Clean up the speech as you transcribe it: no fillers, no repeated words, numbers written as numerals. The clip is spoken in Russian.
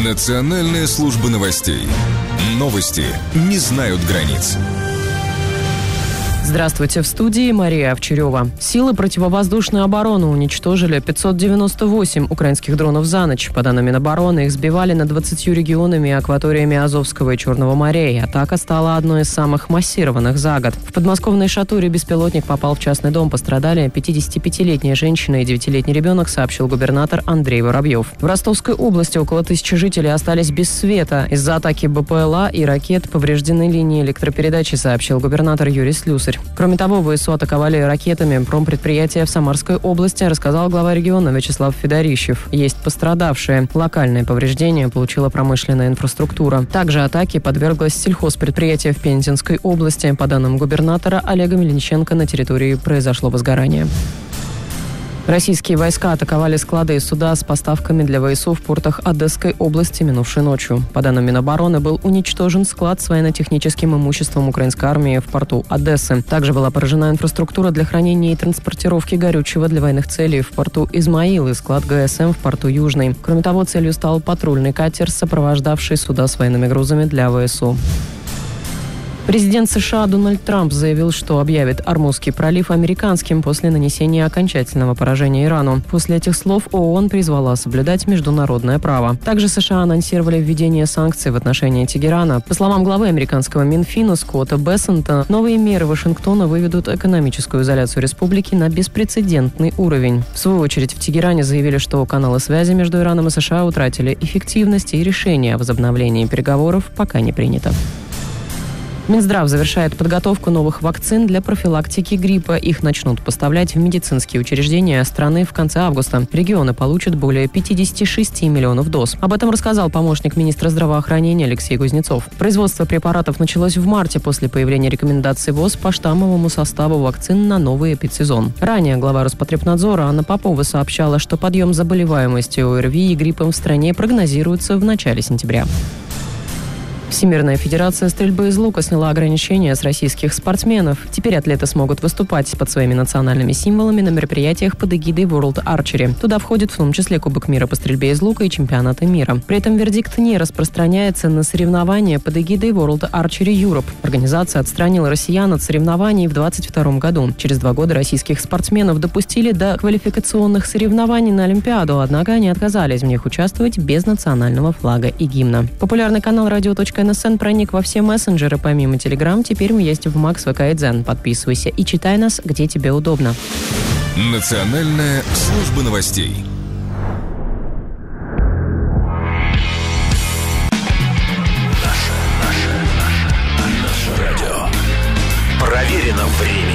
Национальная служба новостей. Новости не знают границ. Здравствуйте, в студии Мария Овчарева. Силы противовоздушной обороны уничтожили 598 украинских дронов за ночь. По данным Минобороны, их сбивали над 20 регионами и акваториями Азовского и Черного морей. Атака стала одной из самых массированных за год. В подмосковной Шатуре беспилотник попал в частный дом. Пострадали 55-летняя женщина и 9-летний ребенок, сообщил губернатор Андрей Воробьев. В Ростовской области около 1000 жителей остались без света. Из-за атаки БПЛА и ракет повреждены линии электропередачи, сообщил губернатор Юрий Слюсарь. Кроме того, ВСУ атаковали ракетами промпредприятия в Самарской области, рассказал глава региона Вячеслав Федорищев. Есть пострадавшие. Локальные повреждения получила промышленная инфраструктура. Также атаке подверглось сельхозпредприятие в Пензенской области. По данным губернатора Олега Мельниченко, на территории произошло возгорание. Российские войска атаковали склады и суда с поставками для ВСУ в портах Одесской области минувшей ночью. По данным Минобороны, был уничтожен склад с военно-техническим имуществом украинской армии в порту Одессы. Также была поражена инфраструктура для хранения и транспортировки горючего для военных целей в порту Измаил и склад ГСМ в порту Южный. Кроме того, целью стал патрульный катер, сопровождавший суда с военными грузами для ВСУ. Президент США Дональд Трамп заявил, что объявит Ормузский пролив американским после нанесения окончательного поражения Ирану. После этих слов ООН призвала соблюдать международное право. Также США анонсировали введение санкций в отношении Тегерана. По словам главы американского Минфина Скотта Бессента, новые меры Вашингтона выведут экономическую изоляцию республики на беспрецедентный уровень. В свою очередь в Тегеране заявили, что каналы связи между Ираном и США утратили эффективность, и решение о возобновлении переговоров пока не принято. Минздрав завершает подготовку новых вакцин для профилактики гриппа. Их начнут поставлять в медицинские учреждения страны в конце августа. Регионы получат более 56 миллионов доз. Об этом рассказал помощник министра здравоохранения Алексей Кузнецов. Производство препаратов началось в марте после появления рекомендаций ВОЗ по штаммовому составу вакцин на новый эпидсезон. Ранее глава Роспотребнадзора Анна Попова сообщала, что подъем заболеваемости ОРВИ и гриппом в стране прогнозируется в начале сентября. Всемирная федерация стрельбы из лука сняла ограничения с российских спортсменов. Теперь атлеты смогут выступать под своими национальными символами на мероприятиях под эгидой World Archery. Туда входит в том числе Кубок мира по стрельбе из лука и чемпионаты мира. При этом вердикт не распространяется на соревнования под эгидой World Archery Europe. Организация отстранила россиян от соревнований в 2022 году. Через 2 года российских спортсменов допустили до квалификационных соревнований на Олимпиаду, однако они отказались в них участвовать без национального флага и гимна. Популярный канал Radio.nsn проник во все мессенджеры. Помимо Telegram, теперь мы есть в Макс, ВК и Дзен. Подписывайся и читай нас, где тебе удобно. Национальная служба новостей. Наше радио. Проверено временем.